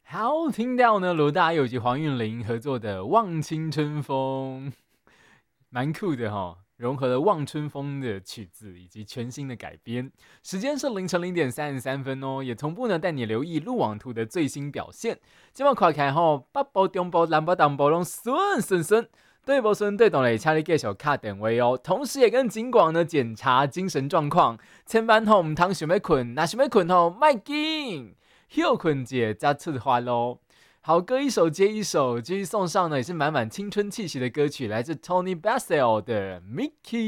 好，听到呢罗大佑以及黄韵玲合作的《望青春风》，蛮酷的哈，融合了《望春风》的曲子以及全新的改编。时间是凌晨0:33哦，也同步呢带你留意路网图的最新表现。今晚看开吼，北部、中部、南部、东部拢顺。对不顺对懂嘞，请你继续卡电话哦。同时也跟警广呢检查精神状况，千万吼唔通想要困，那想要困吼，卖紧，休困者再出发喽。好歌一首接一首，继续送上呢也是满满青春气息的歌曲，来自 Tony Basil 的《Mickey》。